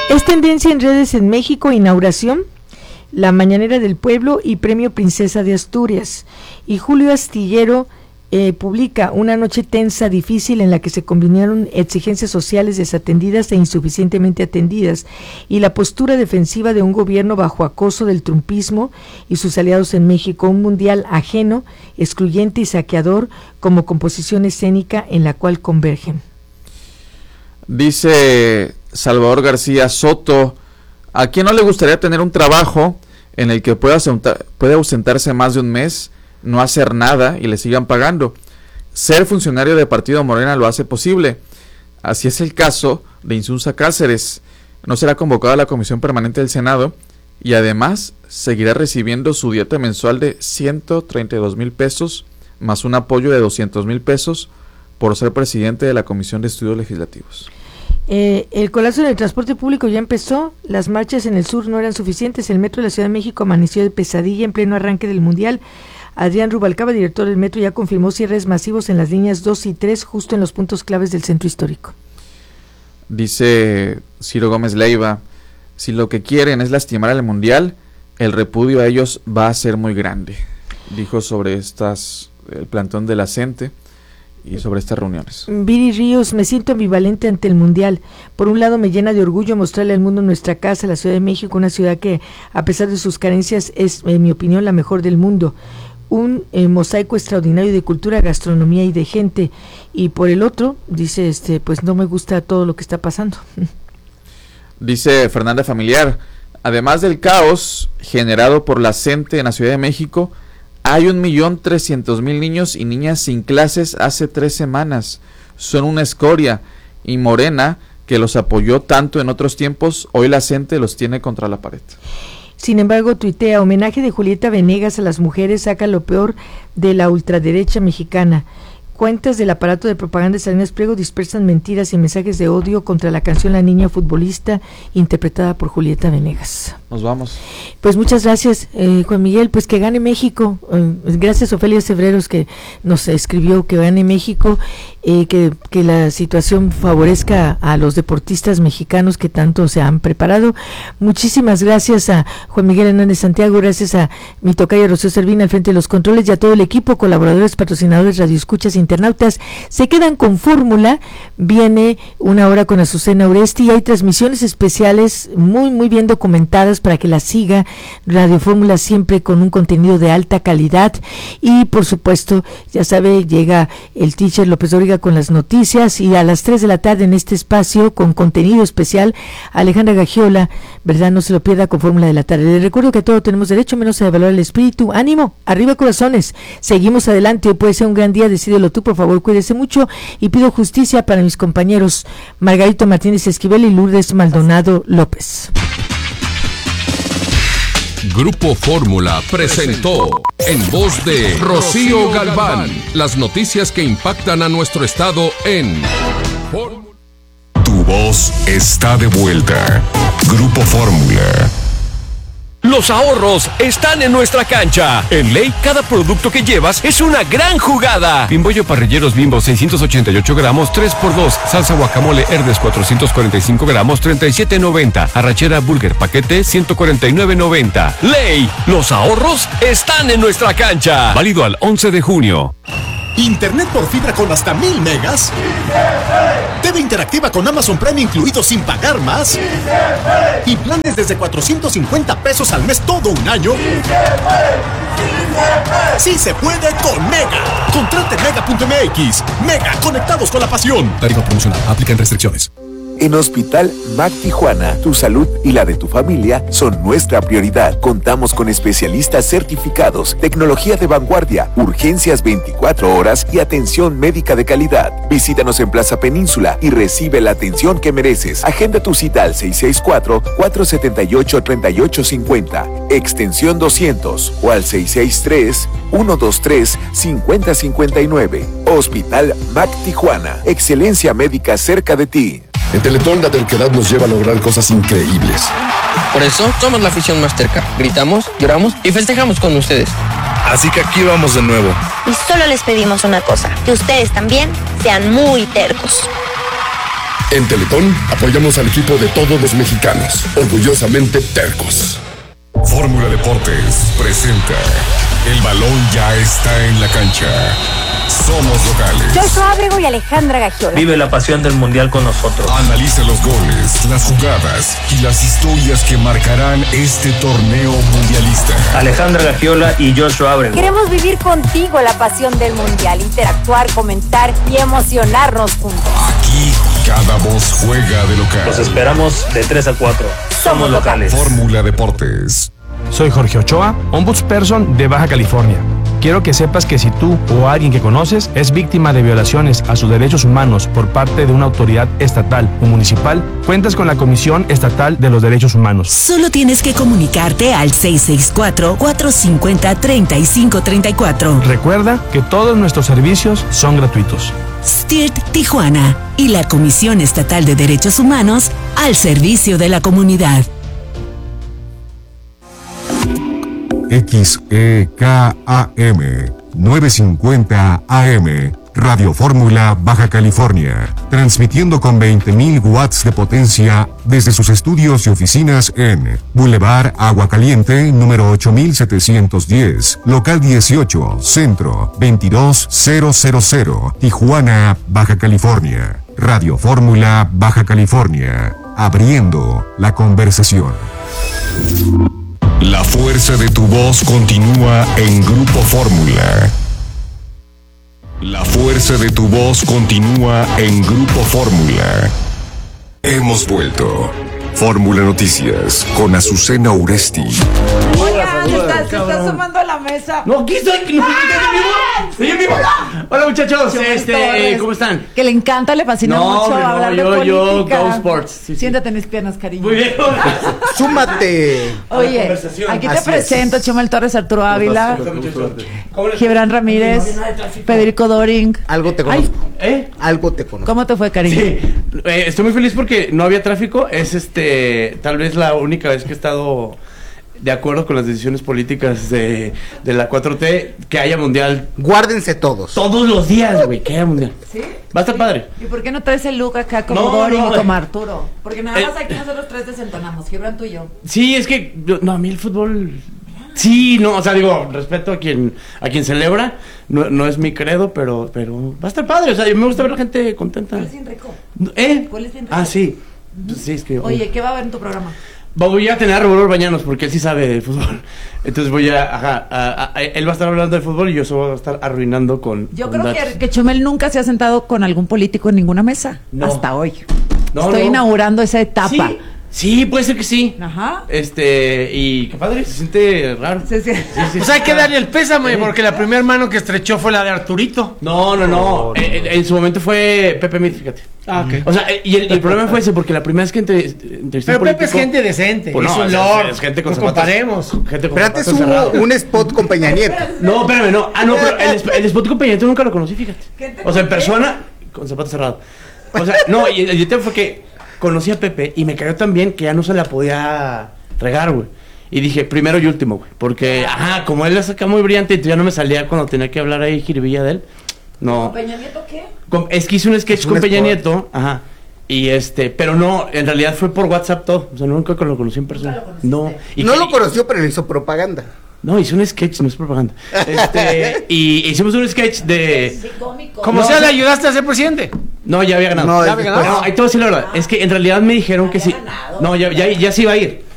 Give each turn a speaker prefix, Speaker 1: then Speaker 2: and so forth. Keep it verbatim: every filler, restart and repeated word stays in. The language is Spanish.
Speaker 1: Es tendencia en redes en México, inauguración, la Mañanera del Pueblo y Premio Princesa de Asturias. Y Julio Astillero eh, publica Una noche tensa, difícil, en la que se combinaron exigencias sociales desatendidas e insuficientemente atendidas, y la postura defensiva de un gobierno bajo acoso del trumpismo y sus aliados en México, un mundial ajeno, excluyente y saqueador como composición escénica en la cual convergen.
Speaker 2: Dice Salvador García Soto: ¿a quién no le gustaría tener un trabajo en el que pueda ausentar, puede ausentarse más de un mes, no hacer nada y le sigan pagando? Ser funcionario de Partido Morena lo hace posible. Así es el caso de Insunza Cáceres. No será convocada a la Comisión Permanente del Senado y además seguirá recibiendo su dieta mensual de ciento treinta y dos mil pesos más un apoyo de doscientos mil pesos por ser presidente de la Comisión de Estudios Legislativos.
Speaker 1: Eh, el colapso en el transporte público ya empezó. Las marchas en el sur no eran suficientes. El metro de la Ciudad de México amaneció de pesadilla en pleno arranque del Mundial. Adrián Rubalcaba, director del metro, ya confirmó cierres masivos en las líneas dos y tres, justo en los puntos claves del centro histórico.
Speaker 2: Dice Ciro Gómez Leiva: si lo que quieren es lastimar al Mundial, el repudio a ellos va a ser muy grande. Dijo sobre estas el plantón de la CENTE y sobre estas reuniones.
Speaker 1: Viri Ríos: me siento ambivalente ante el Mundial. Por un lado me llena de orgullo mostrarle al mundo nuestra casa, la Ciudad de México, una ciudad que, a pesar de sus carencias, es, en mi opinión, la mejor del mundo. Un eh, mosaico extraordinario de cultura, gastronomía y de gente. Y por el otro, dice, este, pues no me gusta todo lo que está pasando.
Speaker 2: Dice Fernanda Familiar: además del caos generado por la CENTE en la Ciudad de México, hay un millón trescientos mil niños y niñas sin clases hace tres semanas. Son una escoria, y Morena, que los apoyó tanto en otros tiempos, hoy la CENTE los tiene contra la pared.
Speaker 1: Sin embargo, tuitea: homenaje de Julieta Venegas a las mujeres saca lo peor de la ultraderecha mexicana. Cuentas del aparato de propaganda de Salinas Pliego dispersan mentiras y mensajes de odio contra la canción La Niña Futbolista, interpretada por Julieta Venegas.
Speaker 2: Nos vamos.
Speaker 1: Pues muchas gracias, eh, Juan Miguel, pues que gane México. Eh, gracias Ofelia Cebreros, que nos escribió que gane México, eh, que, que la situación favorezca a los deportistas mexicanos que tanto se han preparado. Muchísimas gracias a Juan Miguel Hernández Santiago, gracias a mi tocaya Rocío Servina al frente de los controles y a todo el equipo, colaboradores, patrocinadores, radioescuchas, internautas. Se quedan con Fórmula, viene Una Hora con Azucena Oresti y hay transmisiones especiales muy muy bien documentadas para que la siga. Radio Fórmula siempre con un contenido de alta calidad y por supuesto, ya sabe, llega el teacher López Dóriga con las noticias y a las tres de la tarde en este espacio con contenido especial Alejandra Gagiola, ¿verdad? No se lo pierda con Fórmula de la tarde. Les recuerdo que todos tenemos derecho menos a devaluar el espíritu. Ánimo, arriba corazones, seguimos adelante, hoy puede ser un gran día, decídelo tú, por favor, cuídese mucho y pido justicia para mis compañeros Margarito Martínez Esquivel y Lourdes Maldonado López.
Speaker 3: Grupo Fórmula presentó en voz de Rocío Galván las noticias que impactan a nuestro estado en Fórmula.
Speaker 4: Tu voz está de vuelta. Grupo Fórmula.
Speaker 5: Los ahorros están en nuestra cancha. En Ley, cada producto que llevas es una gran jugada. Bimbollo Parrilleros Bimbo, seiscientos ochenta y ocho gramos, tres por dos. Salsa guacamole Herdes, cuatrocientos cuarenta y cinco gramos, treinta y siete noventa. Arrachera Burger Paquete, ciento cuarenta y nueve noventa. Ley, los ahorros están en nuestra cancha. Válido al once de junio.
Speaker 6: Internet por fibra con hasta mil megas. T V interactiva con Amazon Prime incluido sin pagar más. Y planes desde cuatrocientos cincuenta pesos al mes todo un año. Sí se puede con Mega. Contrate mega punto m x. Mega, conectados con la pasión. Tarifa promocional. Aplican restricciones.
Speaker 7: En Hospital Mac Tijuana, tu salud y la de tu familia son nuestra prioridad. Contamos con especialistas certificados, tecnología de vanguardia, urgencias veinticuatro horas y atención médica de calidad. Visítanos en Plaza Península y recibe la atención que mereces. Agenda tu cita al seis seis cuatro, cuatro siete ocho, tres ocho cinco cero, extensión doscientos o al seis seis tres, uno dos tres, cinco cero cinco nueve. Hospital Mac Tijuana, excelencia médica cerca de ti.
Speaker 4: En Teletón, la terquedad nos lleva a lograr cosas increíbles.
Speaker 8: Por eso somos la afición más terca. Gritamos, lloramos y festejamos con ustedes.
Speaker 9: Así que aquí vamos de nuevo.
Speaker 10: Y solo les pedimos una cosa, que ustedes también sean muy tercos.
Speaker 4: En Teletón apoyamos al equipo de todos los mexicanos, orgullosamente tercos.
Speaker 3: Fórmula Deportes presenta El balón ya está en la cancha. Somos locales.
Speaker 10: Joshua Ábrego y Alejandra Gagiola.
Speaker 11: Vive la pasión del mundial con nosotros.
Speaker 3: Analiza los goles, las jugadas y las historias que marcarán este torneo mundialista.
Speaker 11: Alejandra Gagiola y Joshua Ábrego.
Speaker 10: Queremos vivir contigo la pasión del mundial, interactuar, comentar y emocionarnos juntos.
Speaker 3: Aquí cada voz juega de local.
Speaker 11: Los esperamos de tres a cuatro. Somos locales.
Speaker 3: Fórmula Deportes.
Speaker 12: Soy Jorge Ochoa, ombudsperson de Baja California. Quiero que sepas que si tú o alguien que conoces es víctima de violaciones a sus derechos humanos por parte de una autoridad estatal o municipal, cuentas con la Comisión Estatal de los Derechos Humanos.
Speaker 13: Solo tienes que comunicarte al seis seis cuatro, cuatro cinco cero, tres cinco tres cuatro.
Speaker 12: Recuerda que todos nuestros servicios son gratuitos.
Speaker 13: S T I R T Tijuana y la Comisión Estatal de Derechos Humanos al servicio de la comunidad.
Speaker 14: X E K A M novecientos cincuenta A M Radio Fórmula Baja California, transmitiendo con veinte mil watts de potencia desde sus estudios y oficinas en Boulevard Agua Caliente, número ocho mil setecientos diez, local dieciocho, centro veintidós mil, Tijuana, Baja California. Radio Fórmula Baja California, abriendo la conversación.
Speaker 3: La fuerza de tu voz continúa en Grupo Fórmula. La fuerza de tu voz continúa en Grupo Fórmula. Hemos vuelto. Fórmula Noticias con Azucena Uresti.
Speaker 15: Oigan, se está sumando a la mesa.
Speaker 16: No, aquí estoy. No, estoy en vivo. Hola, muchachos. Este, ¿cómo están?
Speaker 15: Que le encanta, le fascina
Speaker 16: no,
Speaker 15: mucho
Speaker 16: no,
Speaker 15: hablar
Speaker 16: yo,
Speaker 15: de política.
Speaker 16: Yo, Go Sports. Sí, sí.
Speaker 15: Siéntate en mis piernas, cariño.
Speaker 16: Muy bien.
Speaker 17: Súmate.
Speaker 15: Oye, aquí te Así presento es. Chumel Torres, Arturo Ávila, Gibran Ramírez, Federico Doring.
Speaker 17: Algo te conozco. Ay, ¿eh? Algo te conozco.
Speaker 15: ¿Cómo te fue, cariño?
Speaker 16: Sí. Eh, estoy muy feliz porque no había tráfico. Es este, tal vez la única vez que he estado de acuerdo con las decisiones políticas de, de la cuatro T, que haya mundial.
Speaker 17: Guárdense todos.
Speaker 16: Todos los días, güey, que haya mundial.
Speaker 15: ¿Sí?
Speaker 16: Va a estar padre.
Speaker 15: ¿Y por qué no traes el look acá como no, Doring no, y como Arturo? Porque nada más eh, aquí nosotros tres desentonamos, Gibran, tú y yo.
Speaker 16: Sí, es que, no, a mí el fútbol... Sí, no, o sea, digo, respeto a quien a quien celebra, no, no es mi credo, pero pero va a estar padre, o sea, me gusta ver a la gente contenta.
Speaker 15: ¿Cuál es bien rico?
Speaker 16: ¿Eh?
Speaker 15: ¿Cuál es bien rico?
Speaker 16: Ah, sí. Pues sí, es que...
Speaker 15: Oye, ¿qué va a haber en tu programa?
Speaker 16: Voy a tener a Roberto Bañanos porque él sí sabe de fútbol. Entonces voy a, ajá, a, a, a, él va a estar hablando de fútbol y yo solo voy a estar arruinando con...
Speaker 15: Yo
Speaker 16: con
Speaker 15: creo que, que Chumel nunca se ha sentado con algún político en ninguna mesa, no. Hasta hoy. No, Estoy no. inaugurando esa etapa.
Speaker 16: Sí. Sí, puede ser que sí.
Speaker 15: Ajá.
Speaker 16: Este, y qué padre, se siente raro.
Speaker 15: Sí, sí.
Speaker 16: Sí, sí,
Speaker 18: pues hay que darle el pésame, porque la primera mano que estrechó fue la de Arturito.
Speaker 16: No, no, no.
Speaker 18: Oh, no.
Speaker 16: En, en su momento fue Pepe Mit, fíjate.
Speaker 18: Ah, ok.
Speaker 16: O sea, y el, y el problema fue ese, porque la primera vez que entre, entrevisté
Speaker 18: Pero Pepe es gente decente,
Speaker 16: pues
Speaker 18: es
Speaker 16: no,
Speaker 18: un lord.
Speaker 16: Es, es gente con
Speaker 18: no
Speaker 16: zapatos.
Speaker 18: comparemos.
Speaker 16: Gente con
Speaker 17: pero antes
Speaker 16: zapatos
Speaker 17: hubo
Speaker 16: cerrados.
Speaker 17: un spot con Peña Nieto.
Speaker 16: No, espérame, no. Ah, no, pero el, el spot con Peña Nieto nunca lo conocí, fíjate. O sea, en persona, con zapatos cerrados. O sea, no, y el tema fue que conocí a Pepe y me cayó tan bien que ya no se la podía regar, güey. Y dije, primero y último, güey. Porque, ajá, como él la saca muy brillante y ya no me salía cuando tenía que hablar ahí jiribilla de él. No.
Speaker 15: ¿Con Peña Nieto qué?
Speaker 16: Con, es que hice un sketch con Peña Nieto, ajá. Y este, pero no, en realidad fue por WhatsApp todo. O sea, nunca lo conocí en persona. No.
Speaker 17: Y no que, lo conoció, pero le hizo propaganda.
Speaker 16: No, hice un sketch, no es propaganda. Este, y hicimos un sketch de...
Speaker 18: Como
Speaker 16: no,
Speaker 18: sea, le ayudaste a ser presidente.
Speaker 16: No, ya había ganado.
Speaker 17: No,
Speaker 16: ya
Speaker 17: había
Speaker 16: ganado. No, ahí te voy a decir la verdad. Es que en realidad me dijeron que sí. No, ya, ya, ya se iba a ir.